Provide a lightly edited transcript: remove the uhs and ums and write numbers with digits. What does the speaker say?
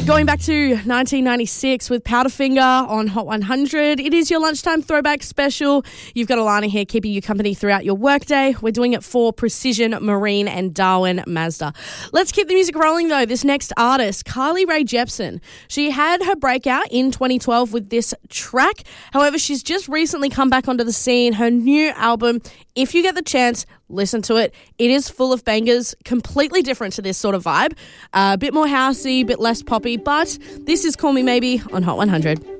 Going back to 1996 with Powderfinger on Hot 100. It is your lunchtime throwback special. You've got Alana here keeping you company throughout your workday. We're doing it for Precision Marine and Darwin Mazda. Let's keep the music rolling though. This next artist, Carly Rae Jepsen. She had her breakout in 2012 with this track. However, she's just recently come back onto the scene. Her new album, if you get the chance, listen to it. It is full of bangers, completely different to this sort of vibe. A bit more housey, a bit less poppy, but this is Call Me Maybe on Hot 100.